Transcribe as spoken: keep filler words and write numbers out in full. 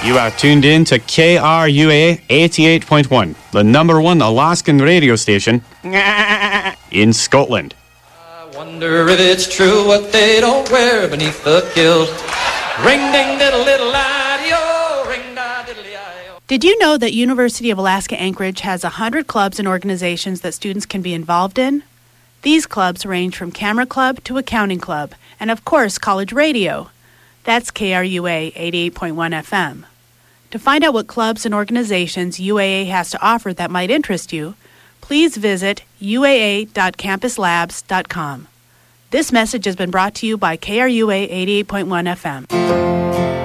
You are tuned in to K R U A eighty-eight point one, the number one Alaskan radio station in Scotland. I wonder if it's true what they don't wear beneath the kilt. Ring ding diddle diddle I-D-O, ring da diddle I-O. Did you know that University of Alaska Anchorage has one hundred clubs and organizations that students can be involved in? These clubs range from camera club to accounting club, and of course college radio. That's K R U A eighty-eight point one F M. To find out what clubs and organizations U A A has to offer that might interest you, please visit U A A dot campus labs dot com. This message has been brought to you by K R U A eighty-eight point one F M.